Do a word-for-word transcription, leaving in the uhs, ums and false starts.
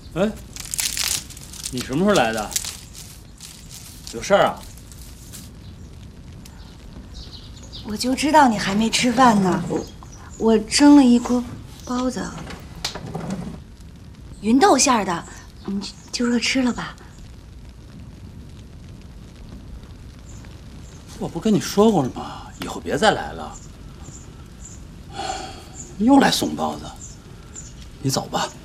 哎，你什么时候来的？有事儿啊？ 我就知道你还没吃饭呢，我蒸了一锅包子，芸豆馅儿的，你就热吃了吧。 我不跟你说过了吗？以后别再来了。又来送包子，你走吧。